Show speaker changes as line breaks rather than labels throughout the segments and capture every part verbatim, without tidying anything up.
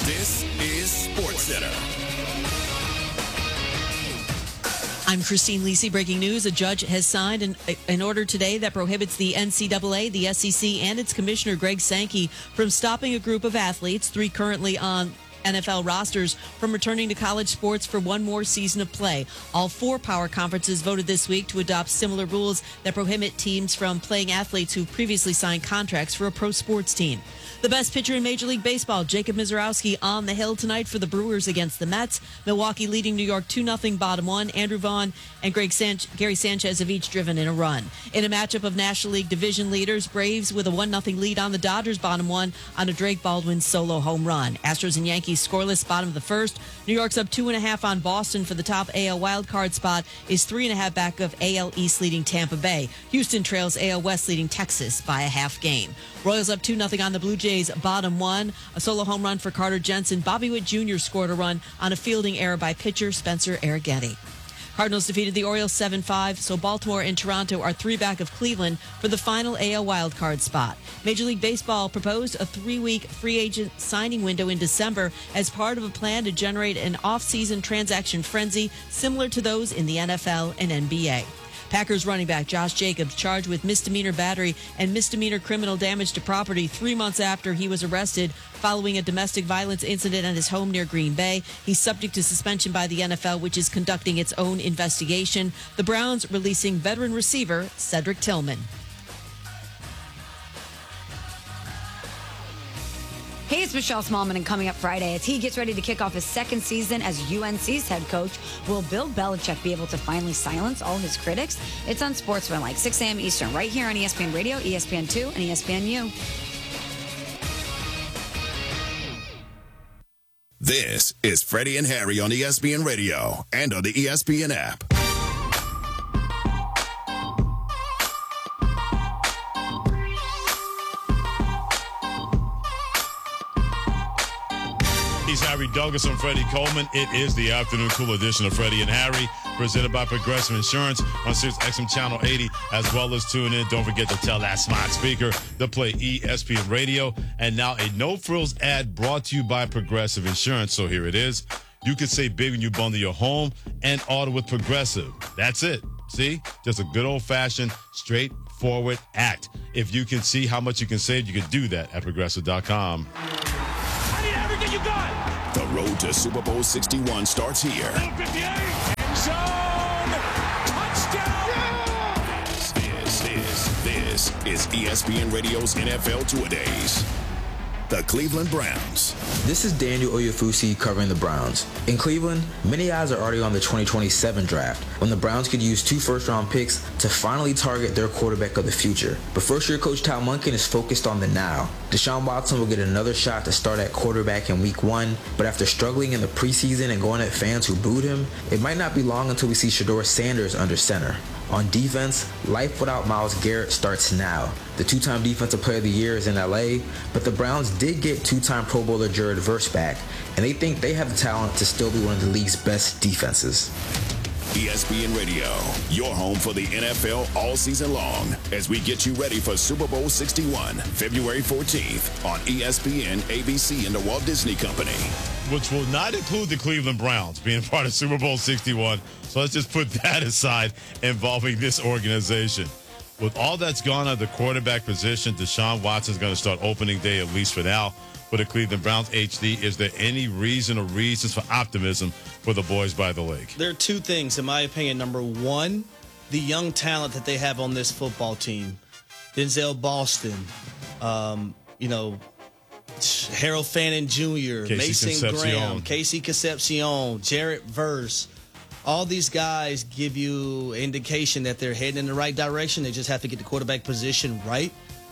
This is SportsCenter.
I'm Christine Lisi. Breaking news. A judge has signed an, an order today that prohibits the N C double A, the S E C, and its commissioner, Greg Sankey, from stopping a group of athletes, three currently on N F L rosters, from returning to college sports for one more season of play. All four power conferences voted this week to adopt similar rules that prohibit teams from playing athletes who previously signed contracts for a pro sports team. The best pitcher in Major League Baseball, Jacob Misiorowski, on the hill tonight for the Brewers against the Mets. Milwaukee leading New York two nothing bottom one. Andrew Vaughn and Greg San- Gary Sanchez have each driven in a run. In a matchup of National League division leaders, Braves with a one nothing lead on the Dodgers bottom one on a Drake Baldwin solo home run. Astros and Yankees scoreless bottom of the first. New York's up two and a half on Boston for the top A L wildcard spot, is three and a half back of A L East leading Tampa Bay. Houston trails A L West leading Texas by a half game. Royals up two nothing on the Blue Jays bottom one. A solo home run for Carter Jensen. Bobby Witt Junior scored a run on a fielding error by pitcher Spencer Arrighetti. Cardinals defeated the Orioles seven five, so Baltimore and Toronto are three back of Cleveland for the final A L wildcard spot. Major League Baseball proposed a three-week free agent signing window in December as part of a plan to generate an off-season transaction frenzy similar to those in the N F L and N B A. Packers running back Josh Jacobs charged with misdemeanor battery and misdemeanor criminal damage to property three months after he was arrested following a domestic violence incident at his home near Green Bay. He's subject to suspension by the N F L, which is conducting its own investigation. The Browns releasing veteran receiver Cedric Tillman.
Hey, it's Michelle Smallman, and coming up Friday, as he gets ready to kick off his second season as U N C's head coach, will Bill Belichick be able to finally silence all his critics? It's on Sportsmanlike, six a.m. Eastern, right here on E S P N Radio, E S P N two, and E S P N U.
This is Freddie and Harry on E S P N Radio and on the E S P N app.
He's Harry Douglas. I'm Freddie Coleman. It is the afternoon cool edition of Freddie and Harry, presented by Progressive Insurance on Sirius X M Channel eighty, as well as tune in. Don't forget to tell that smart speaker to play E S P N Radio. And now a no-frills ad brought to you by Progressive Insurance. So here it is. You can save big when you bundle your home and auto with Progressive. That's it. See? Just a good old-fashioned, straightforward act. If you can see how much you can save, you can do that at Progressive dot com.
I need everything you got.
The road to Super Bowl sixty-one starts here.
fifty-eight, end zone, touchdown. Yeah!
This, this, this is E S P N Radio's N F L Two-A-Days. The Cleveland Browns.
This is Daniel Oyefusi covering the Browns. In Cleveland, many eyes are already on the twenty twenty-seven draft, when the Browns could use two first-round picks to finally target their quarterback of the future. But first-year coach Tal Monken is focused on the now. Deshaun Watson will get another shot to start at quarterback in week one, but after struggling in the preseason and going at fans who booed him, it might not be long until we see Shedeur Sanders under center. On defense, life without Myles Garrett starts now. The two-time Defensive Player of the Year is in L A, but the Browns did get two-time Pro Bowler Jared Verse back, and they think they have the talent to still be one of the league's best defenses.
E S P N Radio, your home for the N F L all season long, as we get you ready for Super Bowl sixty-one, February fourteenth on E S P N, A B C, and the Walt Disney Company.
Which will not include the Cleveland Browns being part of Super Bowl sixty-one. So let's just put that aside involving this organization. With all that's gone on the quarterback position, Deshaun Watson's going to start opening day, at least for now, for the Cleveland Browns. H D, is there any reason or reasons for optimism for the boys by the lake?
There are two things, in my opinion. Number one, the young talent that they have on this football team. Denzel Boston, um, you know, Harold Fannin Junior,
Casey
Mason
Concepcion.
Graham, Casey Concepcion, Jarrett Verse. All these guys give you indication that they're heading in the right direction. They just have to get the quarterback position right.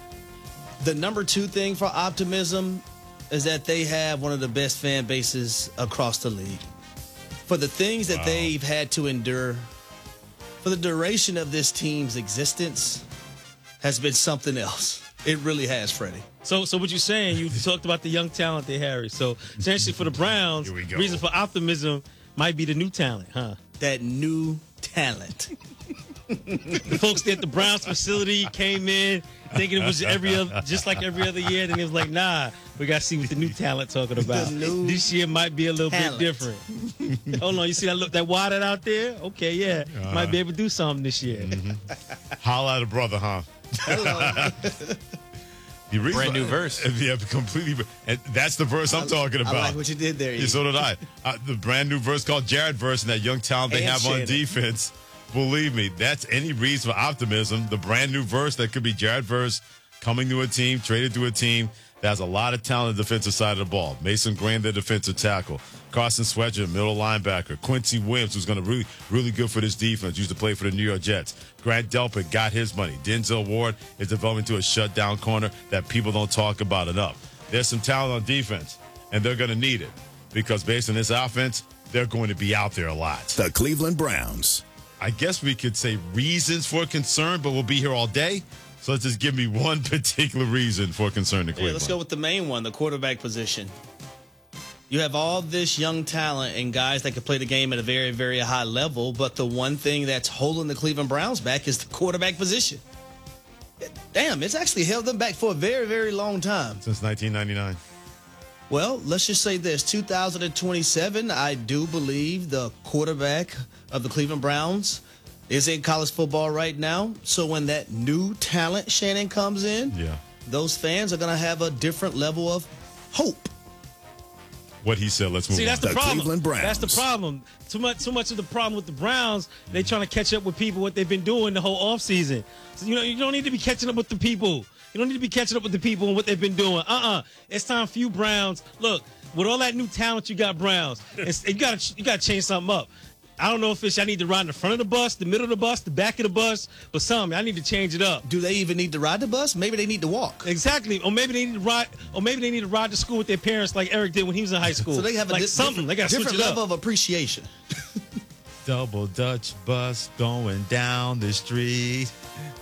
The number two thing for optimism is that they have one of the best fan bases across the league. For the things that wow. they've had to endure, for the duration of this team's existence, has been something else. It really has, Freddie.
So, so what you're saying, you talked about the young talent they Harry. So, essentially for the Browns, reason for optimism might be the new talent, huh?
That new talent.
The folks at the Browns facility came in thinking it was every other, just like every other year. Then it was like, nah, we got to see what the new talent talking about. This year might be a little
talent.
bit different. Hold on, you see that look that water out there? Okay, yeah,
Uh-huh.
might be able to do something this year.
Mm-hmm. Holla at a brother, huh?
Hello.
The reason-
Brand new verse.
Yeah, completely. And that's the verse I'm talking about.
I like what you did there.
Yeah, so did I. Uh, the brand new verse called Jared Verse and that young talent they
And
have on
Shannon.
defense. Believe me, that's any reason for optimism. The brand new verse that could be Jared Verse coming to a team, traded to a team that has a lot of talent on the defensive side of the ball. Mason Graham, the defensive tackle. Carson Swedger, middle linebacker. Quincy Williams, who's going to really, really good for this defense. Used to play for the New York Jets. Grant Delpit got his money. Denzel Ward is developing to a shutdown corner that people don't talk about enough. There's some talent on defense, and they're going to need it because based on this offense, they're going to be out there a lot.
The Cleveland Browns.
I guess we could say reasons for concern, but we'll be here all day. So let's just give me one particular reason for concern to Cleveland.
Yeah, let's go with the main one, the quarterback position. You have all this young talent and guys that can play the game at a very, very high level, but the one thing that's holding the Cleveland Browns back is the quarterback position. Damn, it's actually held them back for a very, very long time.
Since nineteen ninety-nine.
Well, let's just say this. two thousand twenty-seven, I do believe the quarterback of the Cleveland Browns is in college football right now. So when that new talent, Shannon, comes in,
Yeah.
those fans are going to have a different level of hope.
What he said, let's move
See,
on.
that's the,
The
problem.
Cleveland Browns.
That's the problem. Too much, too much of the problem with the Browns. They trying to catch up with people what they've been doing the whole offseason. So, you know, you don't need to be catching up with the people. You don't need to be catching up with the people and what they've been doing. Uh-uh. It's time for you, Browns. Look, with all that new talent you got, Browns, it's, you got you got to change something up. I don't know if it's I need to ride in the front of the bus, the middle of the bus, the back of the bus, but something. I need to change it up.
Do they even need to ride the bus? Maybe they need to walk.
Exactly, or maybe they need to ride, or maybe they need to ride to school with their parents, like Eric did when he was in high school.
So they have a
like
di-
something.
different,
They got to switch
different
it
level
up.
of appreciation.
Double Dutch bus going down the street.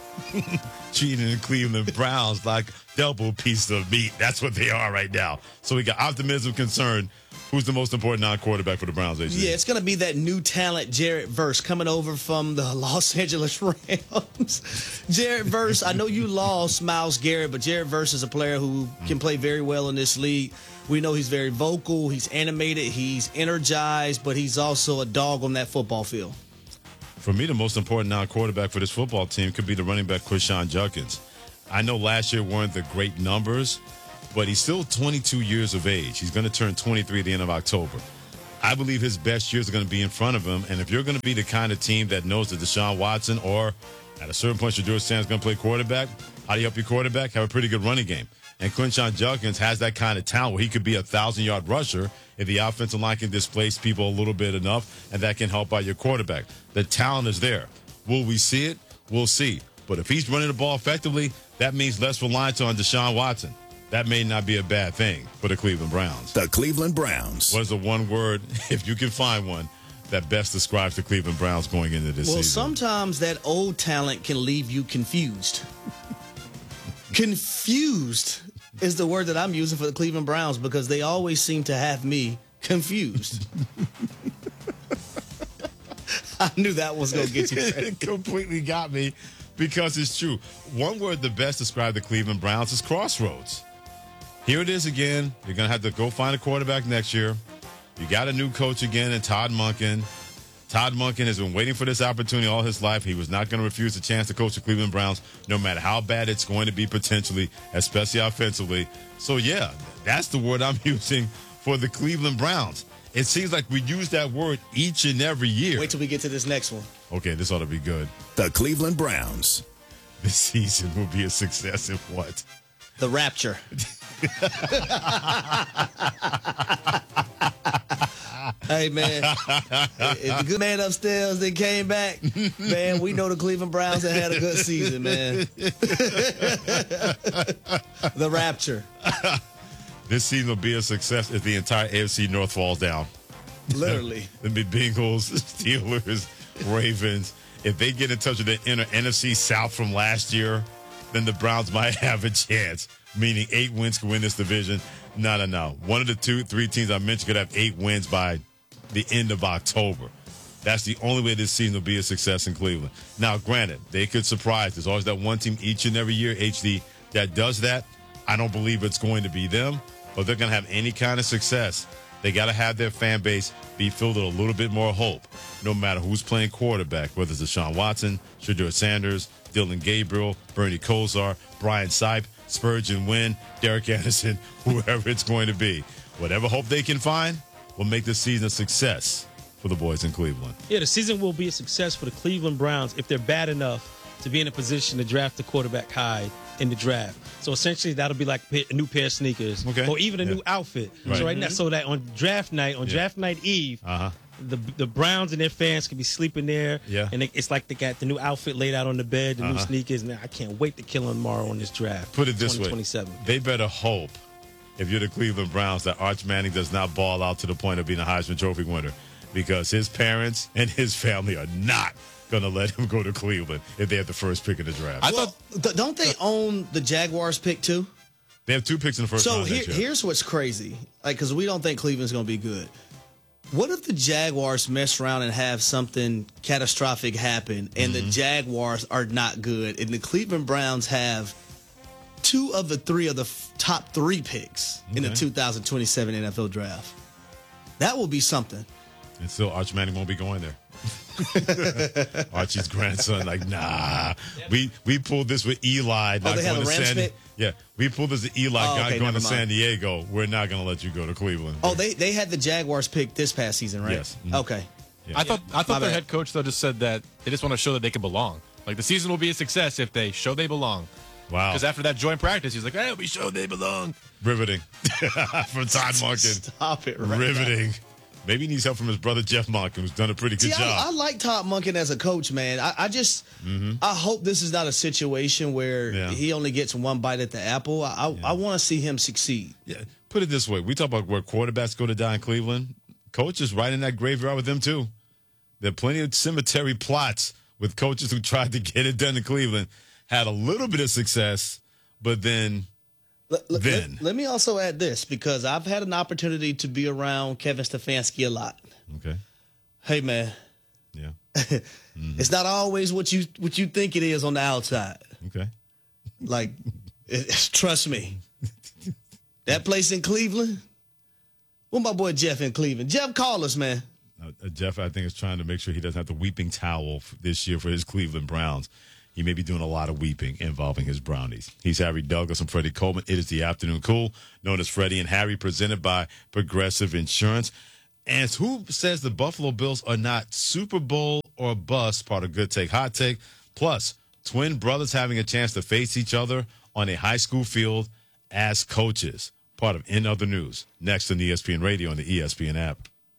Treating the Cleveland Browns like double piece of meat. That's what they are right now. So we got optimism, concern. Who's the most important non-quarterback for the Browns, A J?
Yeah, it's going to be that new talent, Jared Verse, coming over from the Los Angeles Rams. Jared Verse, I know you lost Myles Garrett, but Jared Verse is a player who can play very well in this league. We know he's very vocal, he's animated, he's energized, but he's also a dog on that football field.
For me, the most important non-quarterback for this football team could be the running back, Quinshon Judkins. I know last year weren't the great numbers, but he's still twenty-two years of age. He's going to turn twenty-three at the end of October. I believe his best years are going to be in front of him, and if you're going to be the kind of team that knows that Deshaun Watson or at a certain point Shedeur Sanders is going to play quarterback, how do you help your quarterback? Have a pretty good running game. And Quinshon Judkins has that kind of talent where he could be a thousand-yard rusher if the offensive line can displace people a little bit enough, and that can help out your quarterback. The talent is there. Will we see it? We'll see. But if he's running the ball effectively, that means less reliance on Deshaun Watson. That may not be a bad thing for the Cleveland Browns.
The Cleveland Browns.
What is the one word, if you can find one, that best describes the Cleveland Browns going into this
Well,
season?
sometimes that old talent can leave you confused. Confused is the word that I'm using for the Cleveland Browns because they always seem to have me confused. I knew that was going to get you.
It completely got me because it's true. One word that best describes the Cleveland Browns is crossroads. Here it is again. You're going to have to go find a quarterback next year. You got a new coach again in Todd Monken. Todd Monken has been waiting for this opportunity all his life. He was not going to refuse the chance to coach the Cleveland Browns, no matter how bad it's going to be potentially, especially offensively. So, yeah, that's the word I'm using for the Cleveland Browns. It seems like we use that word each and every year.
Wait till we get to this next one.
Okay, this ought to be good.
The Cleveland Browns.
This season will be a success if what?
The Rapture. Hey, man, if the good man upstairs then came back, man, we know the Cleveland Browns have had a good season, man. The Rapture.
This season will be a success if the entire A F C North falls down.
Literally.
The Bengals, Steelers, Ravens. If they get in touch with the inner N F C South from last year, then the Browns might have a chance, meaning eight wins can win this division. No, no, no. One of the two, three teams I mentioned could have eight wins by the end of October. That's the only way this season will be a success in Cleveland. Now, granted, they could surprise. There's always that one team each and every year, H D, that does that. I don't believe it's going to be them, but they're going to have any kind of success. They got to have their fan base be filled with a little bit more hope, no matter who's playing quarterback, whether it's Deshaun Watson, Shedeur Sanders, Dylan Gabriel, Bernie Kosar, Brian Sipe, Spurgeon Wynn, Derek Anderson, whoever it's going to be. Whatever hope they can find will make this season a success for the boys in Cleveland.
Yeah, the season will be a success for the Cleveland Browns if they're bad enough to be in a position to draft the quarterback high in the draft. So essentially, that'll be like a new pair of sneakers,
okay,
or even a
yeah.
new outfit.
Right.
So right now,
Mm-hmm.
so that on draft night, on
yeah.
draft night eve,
uh-huh.
the the Browns and their fans can be sleeping there,
yeah.
and it, it's like they got the new outfit laid out on the bed, the
uh-huh.
new sneakers. Man, I can't wait to kill them tomorrow on this draft.
Put it this way: they better hope, if you're the Cleveland Browns, that Arch Manning does not ball out to the point of being a Heisman Trophy winner, because his parents and his family are not going to let him go to Cleveland if they have the first pick in the draft.
I well, thought, don't they own the Jaguars pick too?
They have two picks in the first
so
round.
So here, here's what's crazy, like, because we don't think Cleveland's going to be good. What if the Jaguars mess around and have something catastrophic happen, and mm-hmm. the Jaguars are not good, and the Cleveland Browns have two of the three of the f- top three picks okay. in the two thousand twenty-seven N F L draft? That will be something.
And still, Arch Manning won't be going there. Archie's grandson, like, nah. We we pulled this with Eli. Not
oh, they
going
have
to
a Rams
San
pick?
Yeah, we pulled this with Eli
oh, okay,
going to
mind.
San Diego. We're not going to let you go to Cleveland.
Oh, they they had the Jaguars pick this past season, right?
Yes. Mm-hmm.
Okay.
Yeah. I thought I thought their head coach though just said that they just want to show that they can belong. Like the season will be a success if they show they belong.
Wow.
Because after that joint practice, he's like, "Hey, we showed they belong."
Riveting. From Todd Monken.
Stop it. Right
Riveting.
now.
Maybe he needs help from his brother Jeff Monken, who's done a pretty good
See,
job.
I, I like Todd Monken as a coach, man. I, I just, mm-hmm. I hope this is not a situation where yeah. he only gets one bite at the apple. I, I, yeah. I want to see him succeed.
Yeah. Put it this way: we talk about where quarterbacks go to die in Cleveland. Coach is right in that graveyard with them too. There are plenty of cemetery plots with coaches who tried to get it done in Cleveland, had a little bit of success, but then.
Let, let,
then.
Let, let me also add this, because I've had an opportunity to be around Kevin Stefanski a lot.
Okay.
Hey, man.
Yeah. Mm-hmm.
It's not always what you what you think it is on the outside.
Okay.
Like, it, trust me. That place in Cleveland. What my boy Jeff in Cleveland? Jeff, call us, man.
Uh, Jeff, I think, is trying to make sure he doesn't have the weeping towel this year for his Cleveland Browns. He may be doing a lot of weeping involving his Brownies. He's Harry Douglas and Freddie Coleman. It is the Afternoon Cool, known as Freddie and Harry, presented by Progressive Insurance. And who says the Buffalo Bills are not Super Bowl or bust? Part of Good Take, Hot Take. Plus, twin brothers having a chance to face each other on a high school field as coaches. Part of In Other News. Next on E S P N Radio and the E S P N app.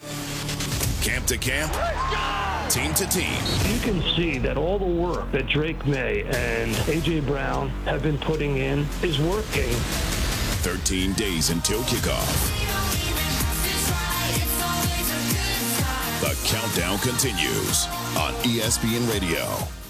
Camp to camp. Team to team.
You can see that all the work that Drake May and A J. Brown have been putting in is working.
thirteen days until kickoff. The countdown continues on E S P N Radio.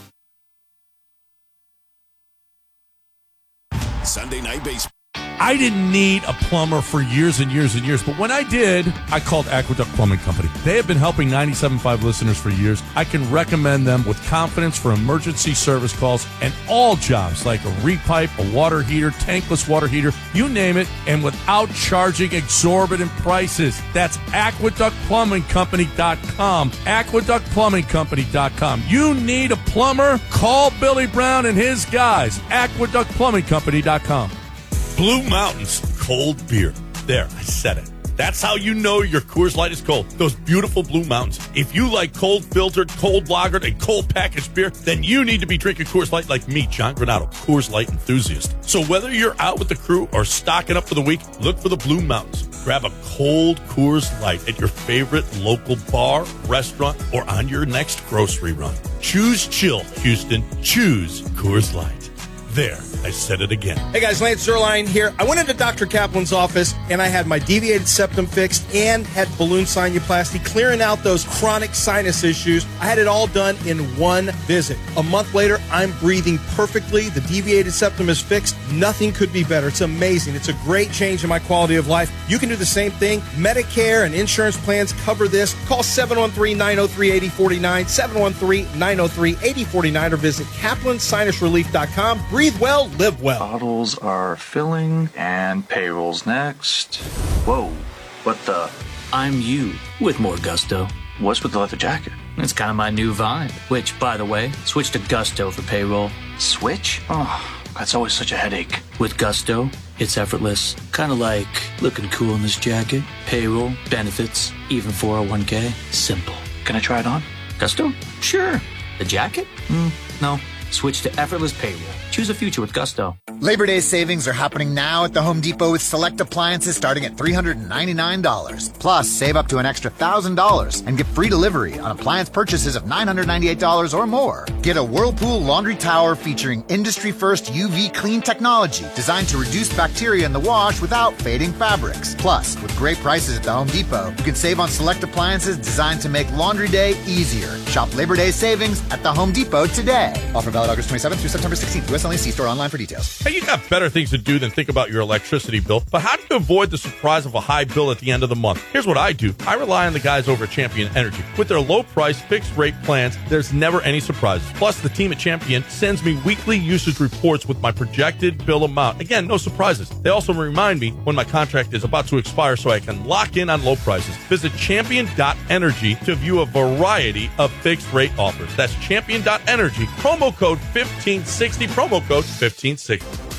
Sunday Night Baseball.
I didn't need a plumber for years and years and years, but when I did, I called Aqueduct Plumbing Company. They have been helping ninety-seven point five listeners for years. I can recommend them with confidence for emergency service calls and all jobs like a repipe, a water heater, tankless water heater, you name it, and without charging exorbitant prices. That's aqueduct plumbing company dot com. aqueduct plumbing company dot com. You need a plumber? Call Billy Brown and his guys. aqueduct plumbing company dot com. Blue Mountains cold beer. There, I said it. That's how you know your Coors Light is cold. Those beautiful Blue Mountains. If you like cold filtered, cold lagered, and cold packaged beer, then you need to be drinking Coors Light like me, John Granado, Coors Light enthusiast. So whether you're out with the crew or stocking up for the week, look for the Blue Mountains. Grab a cold Coors Light at your favorite local bar, restaurant, or on your next grocery run. Choose chill, Houston. Choose Coors Light. There, I said it again.
Hey guys, Lance Zerline here. I went into Doctor Kaplan's office and I had my deviated septum fixed and had balloon sinuplasty, clearing out those chronic sinus issues. I had it all done in one visit. A month later, I'm breathing perfectly. The deviated septum is fixed. Nothing could be better. It's amazing. It's a great change in my quality of life. You can do the same thing. Medicare and insurance plans cover this. Call seven one three, nine oh three, eight oh four nine, seven one three, nine oh three, eight oh four nine, or visit kaplan sinus relief dot com. Breathe well, live well.
Bottles are filling and payroll's next. Whoa, what the? I'm you with more gusto. What's with the leather jacket? It's kind of my new vibe. Which, by the way, switch to Gusto for payroll. Switch? Oh, that's always such a headache. With Gusto, it's effortless. Kind of like looking cool in this jacket. Payroll, benefits, even four oh one k. Simple. Can I try it on? Gusto? Sure. The jacket? Mm, no. Switch to effortless payroll. Choose a future with Gusto.
Labor Day savings are happening now at the Home Depot with select appliances starting at three hundred ninety-nine dollars. Plus, save up to an extra one thousand dollars and get free delivery on appliance purchases of nine hundred ninety-eight dollars or more. Get a Whirlpool laundry tower featuring industry-first U V clean technology designed to reduce bacteria in the wash without fading fabrics. Plus, with great prices at the Home Depot, you can save on select appliances designed to make laundry day easier. Shop Labor Day savings at the Home Depot today. Offer valid August twenty-seventh through September sixteenth. U S only. See store online for details.
Hey, you got better things to do than think about your electricity bill, but how do you avoid the surprise of a high bill at the end of the month? Here's what I do. I rely on the guys over at Champion Energy. With their low-price, fixed-rate plans, there's never any surprises. Plus, the team at Champion sends me weekly usage reports with my projected bill amount. Again, no surprises. They also remind me when my contract is about to expire so I can lock in on low prices. Visit champion dot energy to view a variety of fixed-rate offers. That's champion dot energy. Promo code fifteen sixty. Promo code fifteen sixty.